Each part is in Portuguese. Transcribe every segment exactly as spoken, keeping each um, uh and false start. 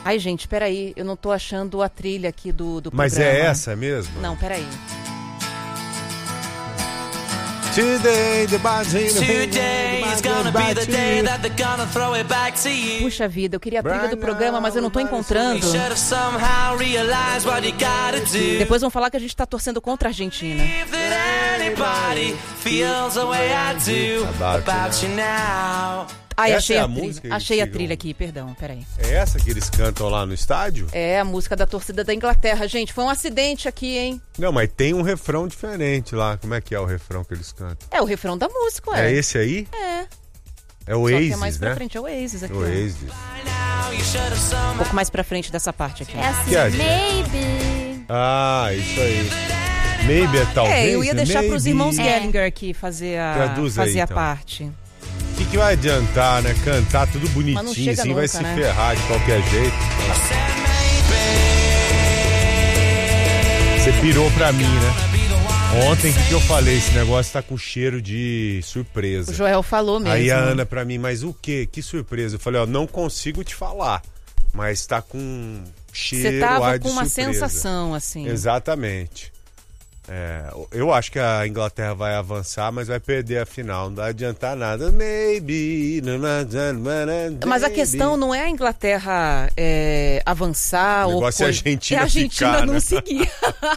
Ai, gente, peraí, eu não tô achando a trilha aqui do, do Mas programa. é essa mesmo? Não, peraí. Today, the Today is gonna be the day that they're gonna throw it back to you. Puxa vida, eu queria a trilha do programa, mas eu não tô encontrando. Depois vão falar que a gente tá torcendo contra a Argentina. Ai, achei é a, a trilha. música, Achei a Sigam? trilha aqui, perdão, peraí. É essa que eles cantam lá no estádio? É a música da torcida da Inglaterra, gente. Foi um acidente aqui, hein? Não, mas tem um refrão diferente lá. Como é que é o refrão que eles cantam? É o refrão da música, ué. É esse aí? É. É o Só Oasis, que é mais pra né? frente, é o Oasis aqui. O ó. Oasis. Um pouco mais pra frente dessa parte aqui. É assim, Que é? maybe. Ah, isso aí. Maybe é talvez. É, eu ia deixar maybe. pros irmãos É. Gallagher aqui fazer a, Traduz aí, fazer a então. parte. O que, que vai adiantar, né? Cantar tudo Mas não bonitinho, chega assim vai nunca, se né? ferrar de qualquer jeito. Você pirou pra mim, né? Ontem, o que, que eu falei? Esse negócio tá com cheiro de surpresa. O Joel falou mesmo. Aí a Ana pra mim, mas o quê? Que surpresa? Eu falei, ó, não consigo te falar, mas tá com cheiro, Você tava ar de com uma surpresa. sensação, assim. Exatamente. É, eu acho que a Inglaterra vai avançar, mas vai perder a final. Não vai adiantar nada. Maybe. Mas a questão não é a Inglaterra é, avançar O ou negócio é a coisa- Argentina é a Argentina ficar, não né? seguir.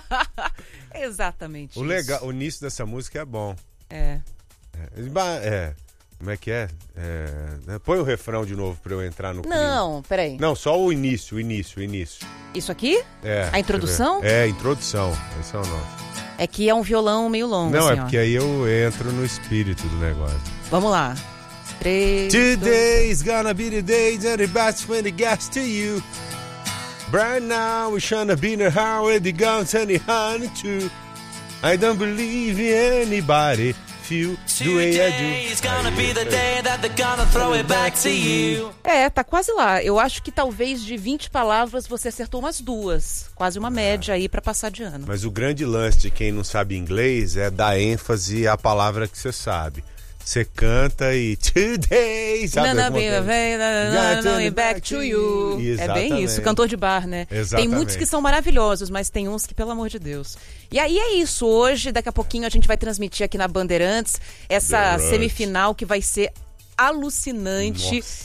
Exatamente. O, isso. legal, o início dessa música é bom. É. É, ba- é, como é que é? É, né? Põe o refrão de novo pra eu entrar no clima. Não, peraí. Não, só o início, o início, o início. Isso aqui? É, A introdução? deixa eu ver. É, introdução. Esse é o nome. É que é um violão meio longo, Não, assim, é ó. porque aí eu entro no espírito do negócio. Vamos lá. Três, Today's gonna be the day that the best when it gets to you. Right now we're trying to be in the house with the guns and the honey too. I don't believe in anybody feel the way I Today's do. gonna be the Aí, day that they're gonna throw it back to you. É, tá quase lá. Eu acho que talvez de vinte palavras você acertou umas duas. Quase uma média aí pra passar de ano. Mas o grande lance de quem não sabe inglês é dar ênfase à palavra que você sabe. Você canta e today, sabe? Nana alguma be coisa? away, nana, nana, back to you. É bem isso, cantor de bar, né? Exatamente. Tem muitos que são maravilhosos, mas tem uns que, pelo amor de Deus. E aí é isso, hoje, daqui a pouquinho a gente vai transmitir aqui na Bandeirantes essa Bandeirantes. semifinal que vai ser alucinante. Nossa.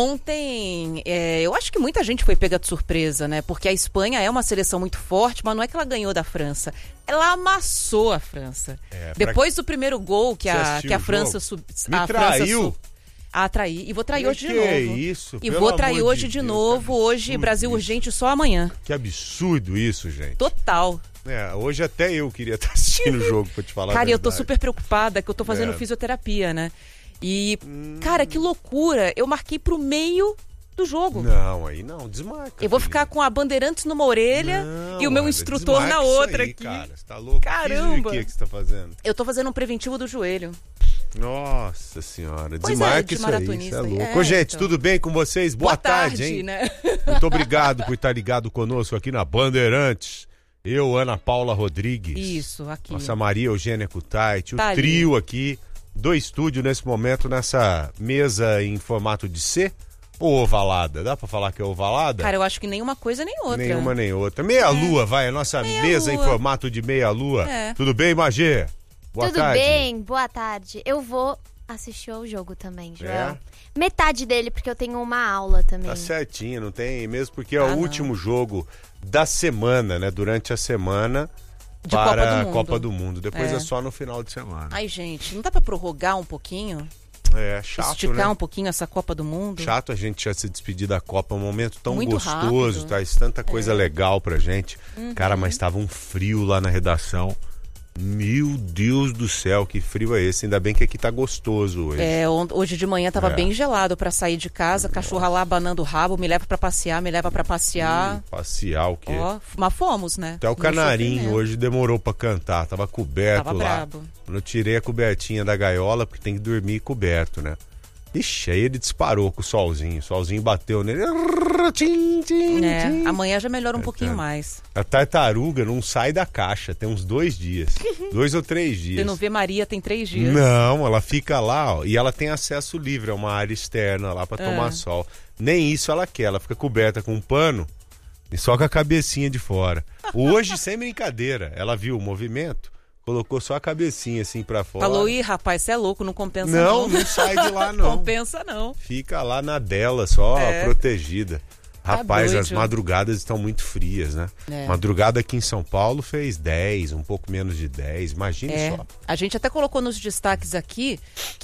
Ontem, é, eu acho que muita gente foi pega de surpresa, né? Porque a Espanha é uma seleção muito forte, mas não é que ela ganhou da França. Ela amassou a França. É, pra- Depois do primeiro gol que Você a, assistiu que a o França jogo? sub, Me a traiu. França sub, Ah, trair. E vou trair Que hoje de que é novo. isso? E Pelo vou trair amor hoje de de Deus, novo. que Hoje, absurdo Brasil isso. Urgente só amanhã. Que absurdo isso, gente. Total. É, hoje até eu queria estar assistindo o jogo, pra te falar a Cara, eu tô verdade. super preocupada que eu tô fazendo É. fisioterapia, né? E, cara, que loucura. Eu marquei pro meio do jogo. Não, aí não, desmarca. Eu vou filho. ficar com a Bandeirantes numa orelha Não, e o meu Ana, instrutor desmarca na isso outra aí, aqui. Cara, você tá louco? Caramba. O que, que você tá fazendo? Eu tô fazendo um preventivo do joelho. Nossa senhora, Pois é, desmarca de isso aí, maratonista isso é aí. louco. É, Ô, gente, então. tudo bem com vocês? Boa, Boa tarde, hein? né? Muito obrigado por estar ligado conosco aqui na Bandeirantes. Eu, Ana Paula Rodrigues. Isso, aqui. Nossa Maria Eugênia Kutait, o Tá ali. trio aqui do estúdio nesse momento, nessa mesa em formato de C ou ovalada? Dá pra falar que é ovalada? Cara, eu acho que nenhuma coisa nem outra. Nenhuma nem outra. Meia lua, vai, a nossa Meia mesa lua. em formato de meia lua. É. Tudo bem, Magê? Boa Tudo tarde. bem? Boa tarde. Eu vou assistir ao jogo também, Joel. É? Metade dele, porque eu tenho uma aula também. Tá certinho, não tem, mesmo porque é Ah, o não. último jogo da semana, né? Durante a semana De para Copa do a Mundo. Copa do Mundo. Depois É. é só no final de semana. Ai, gente, não dá pra prorrogar um pouquinho? É chato, Esticar né? um pouquinho essa Copa do Mundo? Chato a gente já se despedir da Copa, é um momento tão Muito gostoso, rápido. É. traz tanta coisa legal pra gente. Uhum. Cara, mas tava um frio lá na redação. Meu Deus do céu, que frio é esse? Ainda bem que aqui tá gostoso hoje. É, on- hoje de manhã tava É. bem gelado pra sair de casa, cachorra lá abanando o rabo, me leva pra passear, me leva pra passear. Hum, passear o quê? Ó, mas fomos, né? Até o No canarinho sofrimento. hoje demorou pra cantar, tava coberto Tava lá. brabo. Quando eu tirei a cobertinha da gaiola, porque tem que dormir coberto, né? Ixi, aí ele disparou com o solzinho. O solzinho bateu nele. Tchim, tchim, É, tchim. amanhã já melhora um É, pouquinho tá. mais. A tartaruga não sai da caixa, tem uns dois dias. dois ou três dias. Você não vê Maria tem três dias. Não, ela fica lá, ó, e ela tem acesso livre a uma área externa lá pra tomar Ah. sol. Nem isso ela quer, ela fica coberta com um pano e só com a cabecinha de fora. Hoje, sem brincadeira, ela viu o movimento, colocou só a cabecinha assim pra fora. Falou, ih, rapaz, você é louco, não compensa Não, não. não sai de lá não. Compensa não. Fica lá na dela, só É. protegida. Rapaz, doido. as madrugadas estão muito frias, né? É. Madrugada aqui em São Paulo fez dez, um pouco menos de dez, imagine É, só. a gente até colocou nos destaques aqui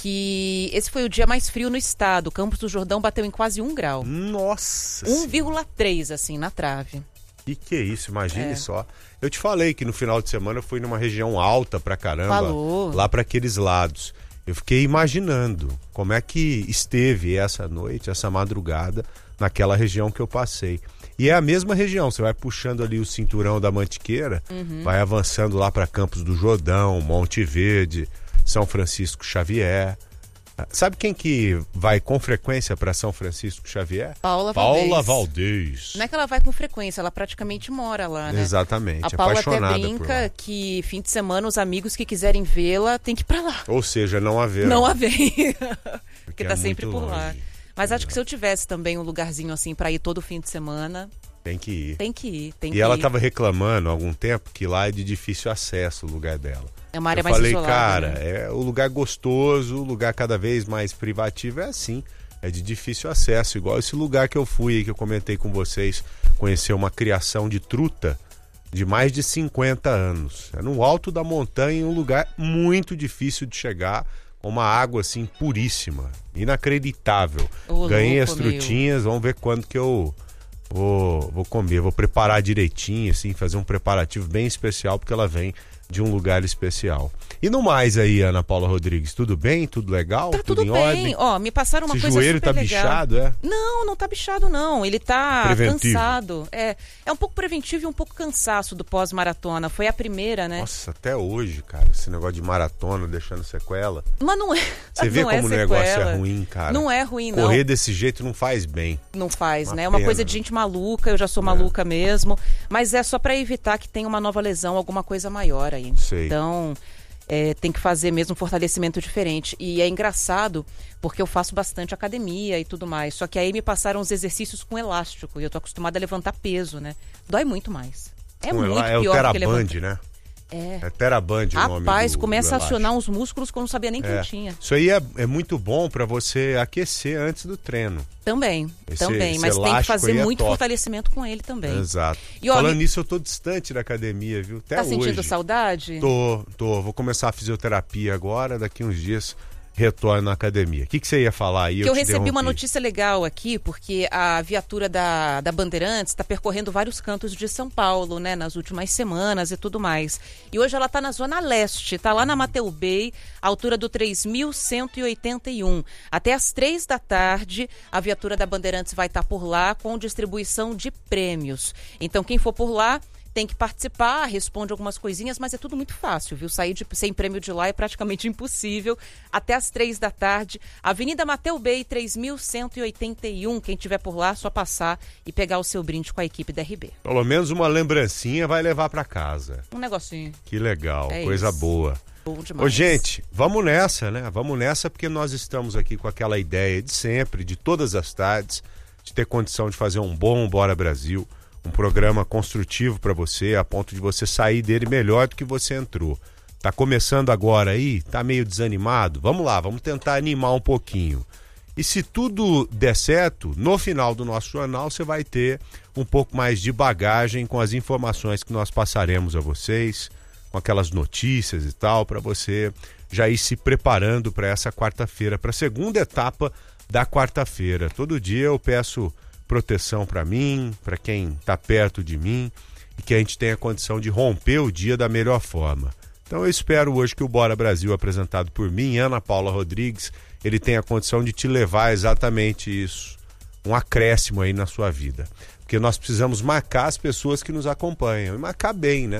que esse foi o dia mais frio no estado. Campos do Jordão bateu em quase um grau. Nossa um vírgula três, assim, na trave. Que que é isso? Imagine É. só. Eu te falei que no final de semana eu fui numa região alta pra caramba, Falou. lá pra aqueles lados. Eu fiquei imaginando como é que esteve essa noite, essa madrugada, naquela região que eu passei. E é a mesma região, você vai puxando ali o cinturão da Mantiqueira, Uhum. vai avançando lá pra Campos do Jordão, Monte Verde, São Francisco Xavier. Sabe quem que vai com frequência pra São Francisco Xavier? Paula Paula Valdez. Valdez. Não é que ela vai com frequência, ela praticamente mora lá, né? Exatamente, A Paula até apaixonada por lá. brinca que fim de semana os amigos que quiserem vê-la tem que ir pra lá. Ou seja, não haver. Não a vem. Porque Porque é tá sempre muito por lá. longe. Mas acho que se eu tivesse também um lugarzinho assim pra ir todo fim de semana, Tem que ir. tem que ir, tem que E ela ir. estava reclamando há algum tempo que lá é de difícil acesso o lugar dela. É uma área Eu mais falei, isolada, cara, né? é o lugar gostoso, o lugar cada vez mais privativo é assim. É de difícil acesso, igual esse lugar que eu fui aí, que eu comentei com vocês, conhecer uma criação de truta de mais de cinquenta anos. É no alto da montanha, um lugar muito difícil de chegar, com uma água assim puríssima, inacreditável. Ô, Ganhei louco, as trutinhas, vamos ver quando que eu vou, vou comer. Vou preparar direitinho, assim, fazer um preparativo bem especial, porque ela vem de um lugar especial. E no mais aí, Ana Paula Rodrigues, tudo bem? Tudo legal? Tá tudo em bem. ordem? Ó, me passaram uma Esse coisa joelho super tá legal. bichado, é? Não, não tá bichado não. Ele tá Preventivo. cansado. É, é um pouco preventivo e um pouco cansaço do pós-maratona. Foi a primeira, né? Nossa, até hoje, cara, esse negócio de maratona deixando sequela. Mas não é. Você vê não como é o negócio sequela. é ruim, cara. Não é ruim, não. Correr desse jeito não faz bem. Não faz, Uma né? É uma pena. coisa de gente maluca, eu já sou maluca mesmo. Mas é só pra evitar que tenha uma nova lesão, alguma coisa maior aí. Sei. Então, é, tem que fazer mesmo um fortalecimento diferente. E é engraçado, porque eu faço bastante academia e tudo mais. Só que aí me passaram os exercícios com elástico. E eu tô acostumada a levantar peso, né? Dói muito mais. É Com muito ela- é o pior do que Teraband, levantar. né? É. É Teraband o nome Rapaz, do, começa do a acionar elástico. uns músculos que eu não sabia nem que É. eu tinha. Isso aí é, é muito bom pra você aquecer antes do treino. Também, Esse- também. esse Mas tem que elástico fazer aí é muito top. fortalecimento com ele também. Exato. E, ó, Falando me- nisso, eu tô distante da academia, viu? Até Tá hoje. sentindo saudade? Tô, tô. Vou começar a fisioterapia agora, daqui uns dias retorno na academia. O que, que você ia falar aí? Que eu te recebi uma interrompi. notícia legal aqui, porque a viatura da, da Bandeirantes está percorrendo vários cantos de São Paulo, né, nas últimas semanas e tudo mais. E hoje ela está na Zona Leste, está lá na Mateu Bay, altura do três mil cento e oitenta e um. Até às três da tarde, a viatura da Bandeirantes vai estar por lá com distribuição de prêmios. Então, quem for por lá tem que participar, responde algumas coisinhas, mas é tudo muito fácil, viu? Sair de, sem prêmio de lá é praticamente impossível. Até às três da tarde, Avenida Mateu Bay, três mil cento e oitenta e um. Quem tiver por lá, só passar e pegar o seu brinde com a equipe da R B. Pelo menos uma lembrancinha vai levar pra casa. Um negocinho Que legal, É coisa isso. boa. bom demais. Ô, gente, vamos nessa, né? Vamos nessa porque nós estamos aqui com aquela ideia de sempre, de todas as tardes, de ter condição de fazer um bom Bora Brasil, um programa construtivo para você, a ponto de você sair dele melhor do que você entrou. Tá começando agora aí? Tá meio desanimado? Vamos lá, vamos tentar animar um pouquinho. E se tudo der certo, no final do nosso jornal você vai ter um pouco mais de bagagem com as informações que nós passaremos a vocês, com aquelas notícias e tal, para você já ir se preparando para essa quarta-feira, para a segunda etapa da quarta-feira. Todo dia eu peço proteção para mim, para quem está perto de mim, e que a gente tenha condição de romper o dia da melhor forma. Então eu espero hoje que o Bora Brasil, apresentado por mim, Ana Paula Rodrigues, ele tenha condição de te levar exatamente isso, um acréscimo aí na sua vida. Porque nós precisamos marcar as pessoas que nos acompanham, e marcar bem, né?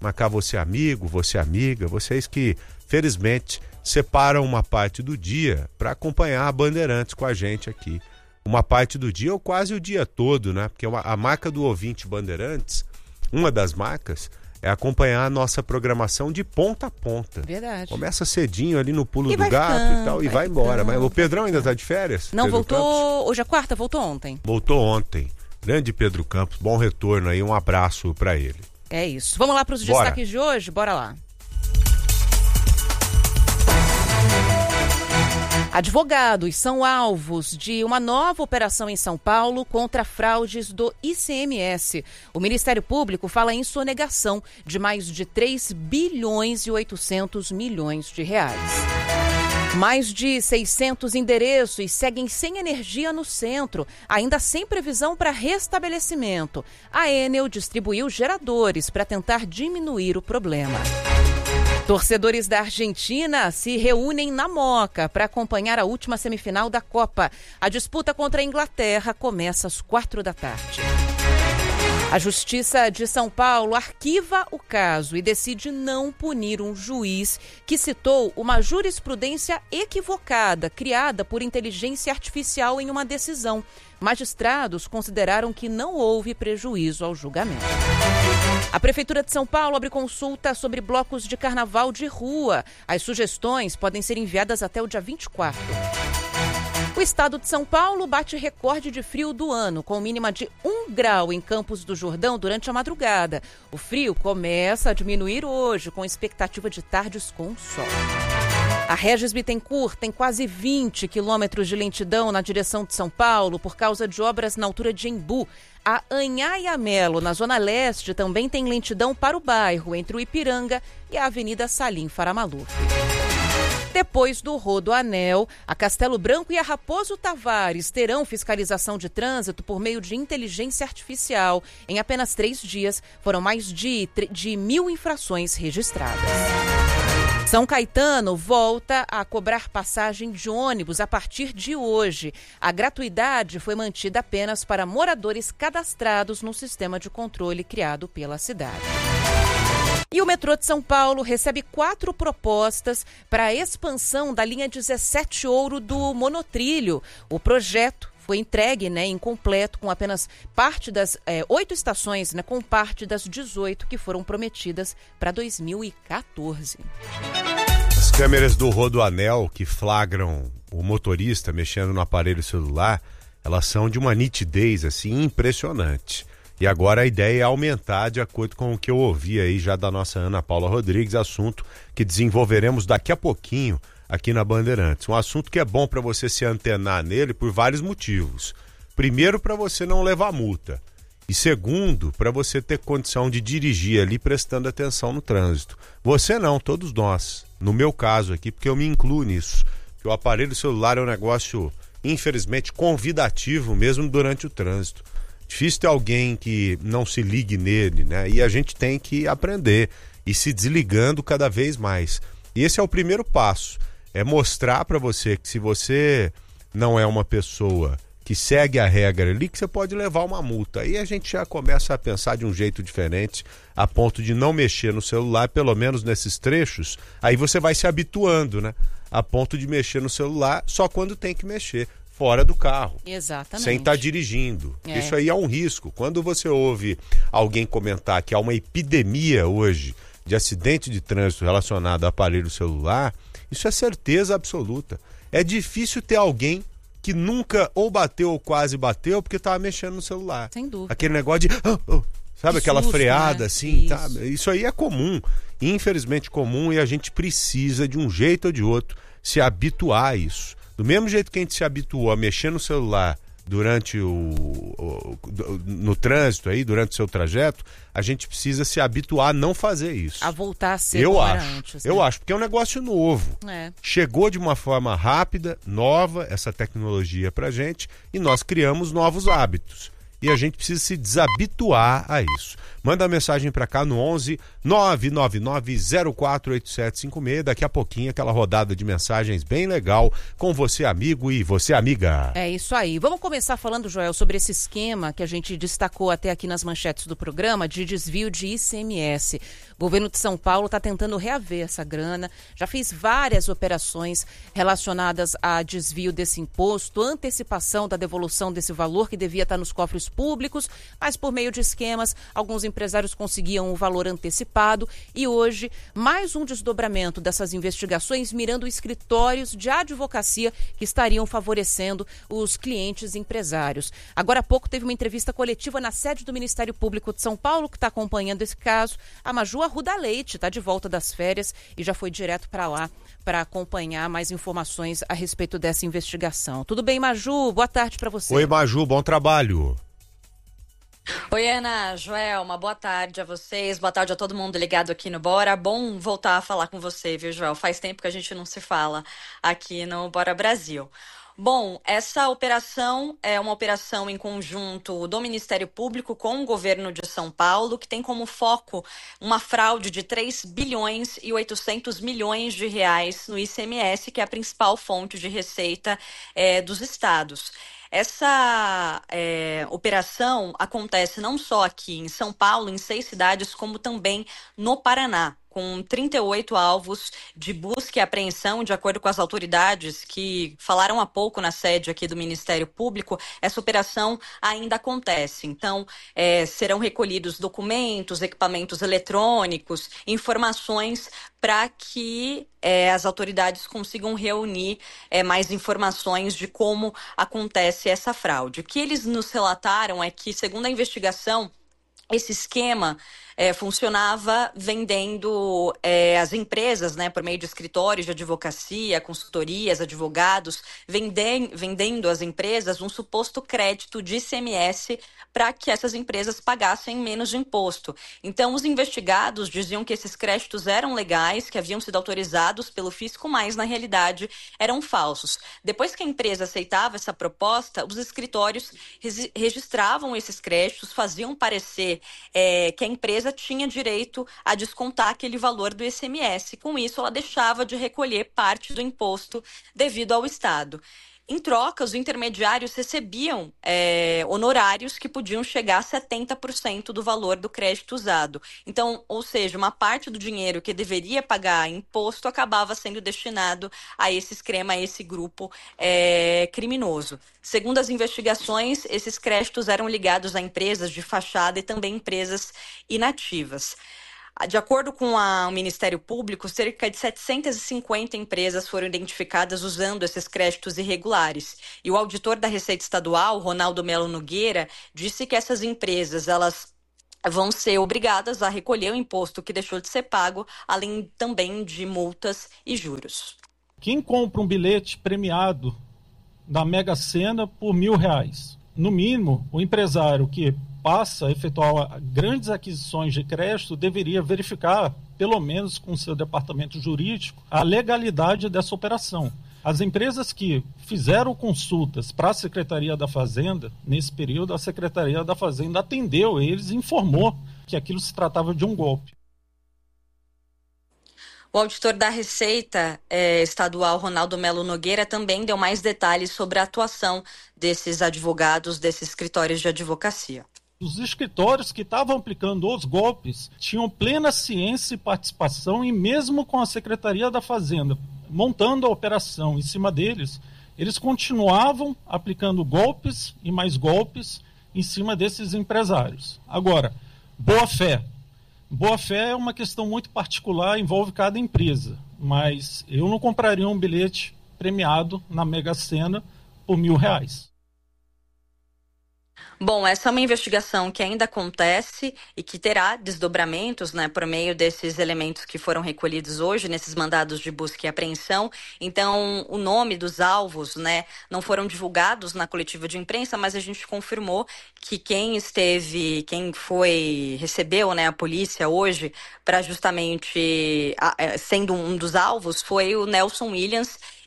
marcar você amigo, você amiga, vocês que, felizmente, separam uma parte do dia para acompanhar a Bandeirantes com a gente aqui. Uma parte do dia ou quase o dia todo, né? Porque a marca do ouvinte Bandeirantes, uma das marcas, é acompanhar a nossa programação de ponta a ponta. Verdade. Começa cedinho ali no pulo E do vai gato ficando, e tal, e vai vai embora. ficando, Mas o Pedrão vai ainda ficando. tá de férias? Não, Pedro voltou. Campos? Hoje é quarta, voltou ontem. Voltou ontem. Grande Pedro Campos, bom retorno aí, um abraço para ele. É isso. Vamos lá para os Bora. destaques de hoje? Bora lá. Advogados são alvos de uma nova operação em São Paulo contra fraudes do I C M S. O Ministério Público fala em sonegação de mais de três bilhões e oitocentos milhões de reais. Mais de seiscentos endereços seguem sem energia no centro, ainda sem previsão para restabelecimento. A Enel distribuiu geradores para tentar diminuir o problema. Torcedores da Argentina se reúnem na Moca para acompanhar a última semifinal da Copa. A disputa contra a Inglaterra começa às quatro da tarde. A Justiça de São Paulo arquiva o caso e decide não punir um juiz que citou uma jurisprudência equivocada criada por inteligência artificial em uma decisão. Magistrados consideraram que não houve prejuízo ao julgamento. A Prefeitura de São Paulo abre consulta sobre blocos de carnaval de rua. As sugestões podem ser enviadas até o dia vinte e quatro. O estado de São Paulo bate recorde de frio do ano, com mínima de um grau em Campos do Jordão durante a madrugada. O frio começa a diminuir hoje, com expectativa de tardes com sol. A Regis Bittencourt tem quase vinte quilômetros de lentidão na direção de São Paulo por causa de obras na altura de Embu. A Anhaia Melo, na Zona Leste, também tem lentidão para o bairro, entre o Ipiranga e a Avenida Salim Faramaluf. Depois do Rodoanel, a Castelo Branco e a Raposo Tavares terão fiscalização de trânsito por meio de inteligência artificial. Em apenas três dias, foram mais de, de mil infrações registradas. São Caetano volta a cobrar passagem de ônibus a partir de hoje. A gratuidade foi mantida apenas para moradores cadastrados no sistema de controle criado pela cidade. E o metrô de São Paulo recebe quatro propostas para a expansão da linha dezessete Ouro do monotrilho. O projeto foi entregue, né, incompleto, com apenas parte das é, oito estações, né, com parte das dezoito que foram prometidas para dois mil e quatorze. As câmeras do Rodoanel que flagram o motorista mexendo no aparelho celular, elas são de uma nitidez assim impressionante. E agora a ideia é aumentar, de acordo com o que eu ouvi aí já da nossa Ana Paula Rodrigues, assunto que desenvolveremos daqui a pouquinho aqui na Bandeirantes. Um assunto que é bom para você se antenar nele por vários motivos. Primeiro, para você não levar multa. E segundo, para você ter condição de dirigir ali prestando atenção no trânsito. Você não, todos nós. No meu caso aqui, porque eu me incluo nisso. Que o aparelho celular é um negócio, infelizmente, convidativo mesmo durante o trânsito. Difícil ter alguém que não se ligue nele, né? E a gente tem que aprender e se desligando cada vez mais. E esse é o primeiro passo, é mostrar para você que se você não é uma pessoa que segue a regra ali, que você pode levar uma multa. Aí a gente já começa a pensar de um jeito diferente, a ponto de não mexer no celular, pelo menos nesses trechos. Aí você vai se habituando, né? A ponto de mexer no celular só quando tem que mexer. Fora do carro. Exatamente. Sem estar dirigindo. É. Isso aí é um risco. Quando você ouve alguém comentar que há uma epidemia hoje de acidente de trânsito relacionado a aparelho celular, isso é certeza absoluta. É difícil ter alguém que nunca ou bateu ou quase bateu porque estava mexendo no celular. Sem dúvida. Aquele negócio de... Oh, oh, sabe, Que aquela susto, freada né? assim? Isso. Tá? Isso aí é comum. Infelizmente comum, e a gente precisa, de um jeito ou de outro, se habituar a isso. Do mesmo jeito que a gente se habituou a mexer no celular durante o, o no trânsito aí, durante o seu trajeto, a gente precisa se habituar a não fazer isso. A voltar a ser eu como acho, era antes. Né? Eu acho, porque é um negócio novo. É. Chegou de uma forma rápida, nova, essa tecnologia pra gente, e nós criamos novos hábitos. e a gente precisa se desabituar a isso. Manda mensagem para cá no onze nove nove nove zero quatro oito sete cinco seis. Daqui a pouquinho aquela rodada de mensagens bem legal com você, amigo, e você, amiga. É isso aí. Vamos começar falando, Joel, sobre esse esquema que a gente destacou até aqui nas manchetes do programa de desvio de I C M S. O governo de São Paulo está tentando reaver essa grana, já fez várias operações relacionadas a desvio desse imposto, antecipação da devolução desse valor que devia estar nos cofres públicos, mas por meio de esquemas, alguns empresários conseguiam o valor antecipado e hoje mais um desdobramento dessas investigações mirando escritórios de advocacia que estariam favorecendo os clientes empresários. Agora há pouco teve uma entrevista coletiva na sede do Ministério Público de São Paulo que está acompanhando esse caso. A Maju Arruda Leite está de volta das férias e já foi direto para lá para acompanhar mais informações a respeito dessa investigação. Tudo bem, Maju? Boa tarde para você. Oi, Maju, bom trabalho. Oi, Ana, Joel, uma boa tarde a vocês, boa tarde a todo mundo ligado aqui no Bora. Bom voltar a falar com você, viu, Joel? Faz tempo que a gente não se fala aqui no Bora Brasil. Bom, essa operação é uma operação em conjunto do Ministério Público com o governo de São Paulo, que tem como foco uma fraude de três bilhões e oitocentos milhões de reais no I C M S, que é a principal fonte de receita é, dos estados. Essa é, operação acontece não só aqui em São Paulo, em seis cidades, como também no Paraná, com trinta e oito alvos de busca e apreensão, de acordo com as autoridades que falaram há pouco na sede aqui do Ministério Público. Essa operação ainda acontece. Então, é, serão recolhidos documentos, equipamentos eletrônicos, informações para que é, as autoridades consigam reunir é, mais informações de como acontece essa fraude. O que eles nos relataram é que, segundo a investigação, esse esquema é, funcionava vendendo é, as empresas, né, por meio de escritórios de advocacia, consultorias, advogados, vendem, vendendo às empresas um suposto crédito de I C M S para que essas empresas pagassem menos de imposto. Então, os investigados diziam que esses créditos eram legais, que haviam sido autorizados pelo fisco, mas, na realidade, eram falsos. Depois que a empresa aceitava essa proposta, os escritórios registravam esses créditos, faziam parecer é, que a empresa tinha direito a descontar aquele valor do I C M S. Com isso, ela deixava de recolher parte do imposto devido ao Estado. Em troca, os intermediários recebiam é, honorários que podiam chegar a setenta por cento do valor do crédito usado. Então, ou seja, uma parte do dinheiro que deveria pagar imposto acabava sendo destinado a esse esquema, a esse grupo é, criminoso. Segundo as investigações, esses créditos eram ligados a empresas de fachada e também empresas inativas. De acordo com a, o Ministério Público, cerca de setecentas e cinquenta empresas foram identificadas usando esses créditos irregulares. E o auditor da Receita Estadual, Ronaldo Melo Nogueira, disse que essas empresas elas vão ser obrigadas a recolher o imposto que deixou de ser pago, além também de multas e juros. Quem compra um bilhete premiado da Mega Sena por mil reais? No mínimo, o empresário que passa a efetuar grandes aquisições de crédito deveria verificar, pelo menos com seu departamento jurídico, a legalidade dessa operação. As empresas que fizeram consultas para a Secretaria da Fazenda, nesse período, a Secretaria da Fazenda atendeu eles e informou que aquilo se tratava de um golpe. O auditor da Receita eh, Estadual, Ronaldo Melo Nogueira, também deu mais detalhes sobre a atuação desses advogados, desses escritórios de advocacia. Os escritórios que estavam aplicando os golpes tinham plena ciência e participação, e mesmo com a Secretaria da Fazenda montando a operação em cima deles, eles continuavam aplicando golpes e mais golpes em cima desses empresários. Agora, boa-fé. Boa-fé é uma questão muito particular, envolve cada empresa, mas eu não compraria um bilhete premiado na Mega Sena por mil reais. Bom, essa é uma investigação que ainda acontece e que terá desdobramentos, né, por meio desses elementos que foram recolhidos hoje, nesses mandados de busca e apreensão. Então, o nome dos alvos, né, não foram divulgados na coletiva de imprensa, mas a gente confirmou que quem esteve, quem foi, recebeu, né, a polícia hoje para justamente, sendo um dos alvos, foi o Nelson Williams.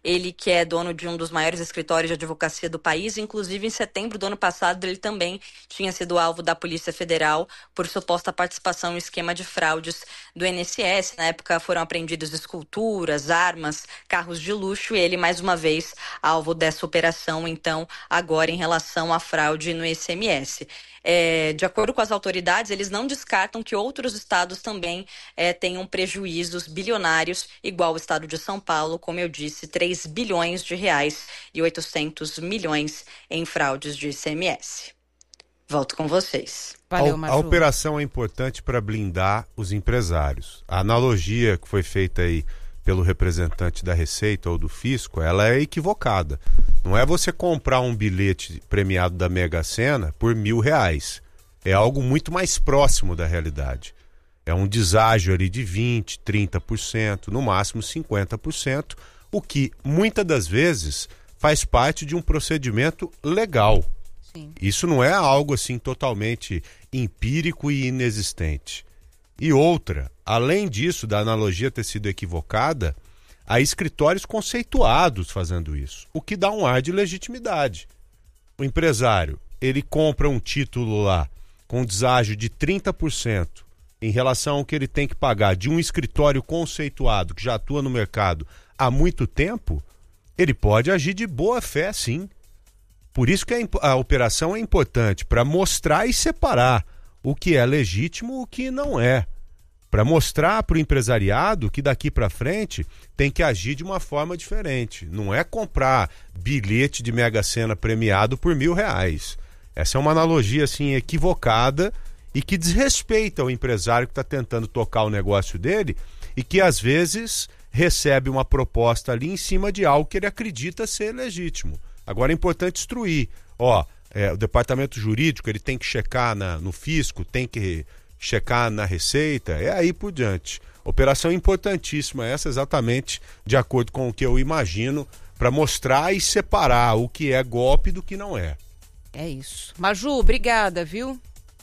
Ele que é dono de um dos maiores escritórios de advocacia do país. Inclusive, em setembro do ano passado, ele também tinha sido alvo da Polícia Federal por suposta participação em esquema de fraudes do I N S S. Na época foram apreendidos esculturas, armas, carros de luxo e ele, mais uma vez, alvo dessa operação, então, agora em relação à fraude no I C M S. É, de acordo com as autoridades, eles não descartam que outros estados também é, tenham prejuízos bilionários, igual o estado de São Paulo, como eu disse, três bilhões de reais e oitocentos milhões em fraudes de I C M S. Volto com vocês. Valeu, a, Maju. a operação é importante para blindar os empresários. A analogia que foi feita aí pelo representante da Receita ou do Fisco, ela é equivocada. Não é você comprar um bilhete premiado da Mega Sena por mil reais. É algo muito mais próximo da realidade. É um deságio ali de vinte por cento, trinta por cento, no máximo cinquenta por cento, o que muitas das vezes faz parte de um procedimento legal. Sim. Isso não é algo assim totalmente empírico e inexistente. E outra, além disso, da analogia ter sido equivocada, há escritórios conceituados fazendo isso, o que dá um ar de legitimidade. O empresário, ele compra um título lá com deságio de trinta por cento em relação ao que ele tem que pagar de um escritório conceituado que já atua no mercado há muito tempo, ele pode agir de boa fé, sim. Por isso que a, a operação é importante, para mostrar e separar o que é legítimo e o que não é. Para mostrar para o empresariado que daqui para frente tem que agir de uma forma diferente. Não é comprar bilhete de Mega Sena premiado por mil reais. Essa é uma analogia assim equivocada e que desrespeita o empresário que está tentando tocar o negócio dele e que às vezes recebe uma proposta ali em cima de algo que ele acredita ser legítimo. Agora é importante instruir. Ó, é, o departamento jurídico ele tem que checar na, no fisco, tem que checar na Receita, é aí por diante. Operação importantíssima essa, exatamente de acordo com o que eu imagino, para mostrar e separar o que é golpe do que não é. É isso. Maju, obrigada, viu?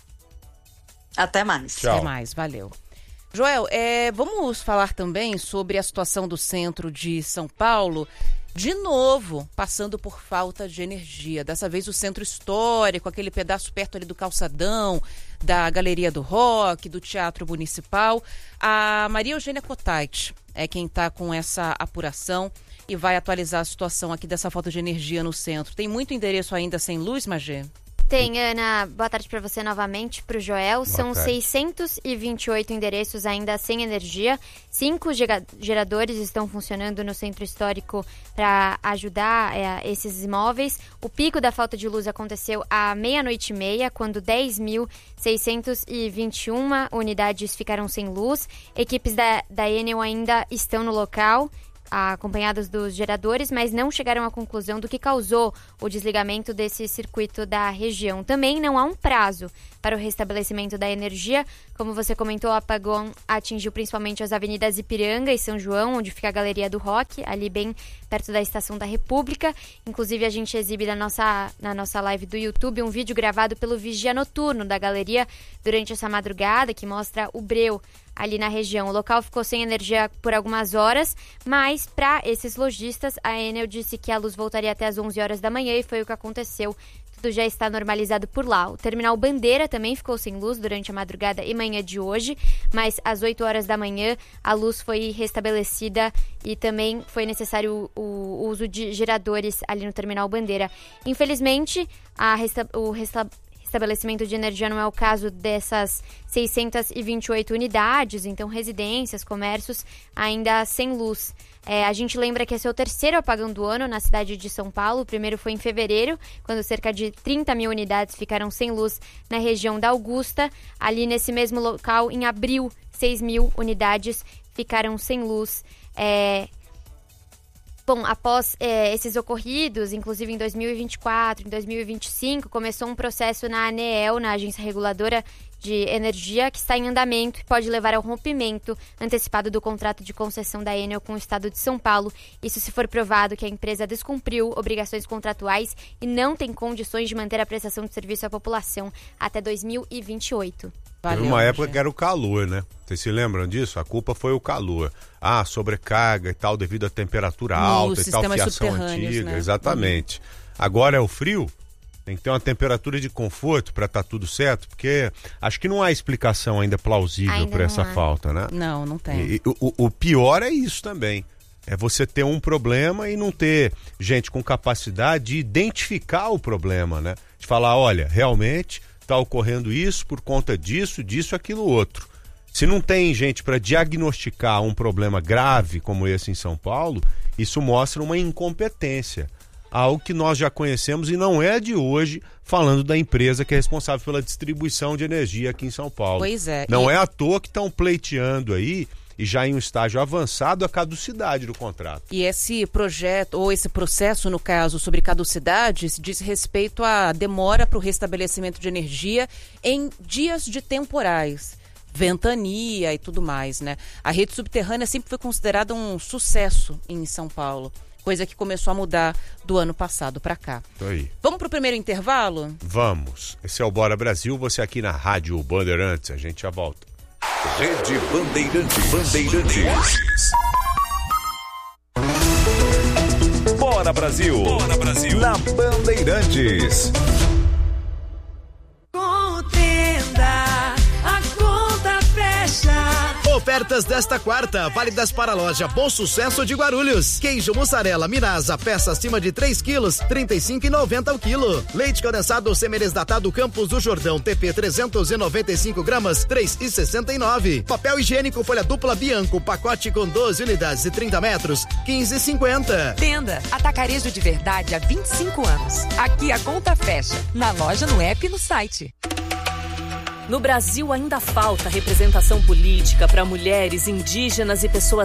Até mais. Tchau. Até mais, valeu. Joel, é, vamos falar também sobre a situação do centro de São Paulo. De novo, passando por falta de energia. Dessa vez o centro histórico, aquele pedaço perto ali do calçadão, da Galeria do Rock, do Teatro Municipal. A Maria Eugênia Cotait é quem está com essa apuração e vai atualizar a situação aqui dessa falta de energia no centro. Tem muito endereço ainda sem luz, Magê? Tem, Ana. Boa tarde para você novamente, para o Joel. Boa São tarde. seiscentos e vinte e oito endereços ainda sem energia. Cinco geradores estão funcionando no centro histórico para ajudar é, esses imóveis. O pico da falta de luz aconteceu à meia-noite e meia, quando dez mil seiscentos e vinte e uma unidades ficaram sem luz. Equipes da, da Enel ainda estão no local, acompanhadas dos geradores, mas não chegaram à conclusão do que causou o desligamento desse circuito da região. Também não há um prazo para o restabelecimento da energia. Como você comentou, o apagão atingiu principalmente as avenidas Ipiranga e São João, onde fica a Galeria do Rock, ali bem perto da Estação da República. Inclusive, a gente exibe na nossa, na nossa live do YouTube um vídeo gravado pelo Vigia Noturno da galeria durante essa madrugada, que mostra o breu ali na região. O local ficou sem energia por algumas horas, mas para esses lojistas, a Enel disse que a luz voltaria até as onze horas da manhã e foi o que aconteceu. Tudo já está normalizado por lá. O terminal Bandeira também ficou sem luz durante a madrugada e manhã de hoje, mas às oito horas da manhã a luz foi restabelecida e também foi necessário o, o uso de geradores ali no terminal Bandeira. Infelizmente, a resta, o resta, estabelecimento de energia não é o caso dessas seiscentos e vinte e oito unidades, então residências, comércios ainda sem luz. É, a gente lembra que esse é o terceiro apagão do ano na cidade de São Paulo. O primeiro foi em fevereiro, quando cerca de trinta mil unidades ficaram sem luz na região da Augusta. Ali nesse mesmo local, em abril, seis mil unidades ficaram sem luz. É... Bom, após é, esses ocorridos, inclusive em dois mil e vinte e quatro, em dois mil e vinte e cinco, começou um processo na ANEEL, na Agência Reguladora de Energia, que está em andamento e pode levar ao rompimento antecipado do contrato de concessão da Enel com o Estado de São Paulo. Isso se for provado que a empresa descumpriu obrigações contratuais e não tem condições de manter a prestação de serviço à população até dois mil e vinte e oito. Valeu, Teve uma época gente. que era o calor, né? Vocês se lembram disso? A culpa foi o calor. Ah, sobrecarga e tal, devido à temperatura No alta e tal, sistemas fiação subterrâneos, antiga. né? Exatamente. Agora é o frio, tem que ter uma temperatura de conforto para estar tudo certo, porque acho que não há explicação ainda plausível Ainda para essa não há. falta, né? Não, não tem. E, e o, o pior é isso também. É você ter um problema e não ter gente com capacidade de identificar o problema, né? De falar, olha, realmente está ocorrendo isso por conta disso, disso, aquilo, outro. Se não tem gente para diagnosticar um problema grave como esse em São Paulo, isso mostra uma incompetência. Algo que nós já conhecemos e não é de hoje, falando da empresa que é responsável pela distribuição de energia aqui em São Paulo. Pois é. Não e... é à toa que estão pleiteando aí, e já em um estágio avançado, a caducidade do contrato. E esse projeto, ou esse processo, no caso, sobre caducidades, diz respeito à demora para o restabelecimento de energia em dias de temporais, ventania e tudo mais, né? A rede subterrânea sempre foi considerada um sucesso em São Paulo, coisa que começou a mudar do ano passado para cá. Isso aí. Vamos para o primeiro intervalo? Vamos. Esse é o Bora Brasil, você aqui na Rádio Bandeirantes. A gente já volta. Rede Bandeirantes. Bandeirantes. Bora Brasil. Bora Brasil. Na Bandeirantes. Contenda, a conta fecha. Ofertas desta quarta, válidas para a loja Bom Sucesso de Guarulhos. Queijo mussarela Minasa, peça acima de três quilos, trinta e cinco reais e noventa centavos o quilo. Leite condensado semi-desnatado Campos do Jordão, T P trezentos e noventa e cinco gramas, três reais e sessenta e nove centavos. Papel higiênico folha dupla Bianco, pacote com doze unidades e trinta metros, quinze reais e cinquenta centavos. Tenda, atacarejo de verdade há vinte e cinco anos. Aqui a conta fecha, na loja, no app e no site. No Brasil ainda falta representação política para mulheres, indígenas e pessoas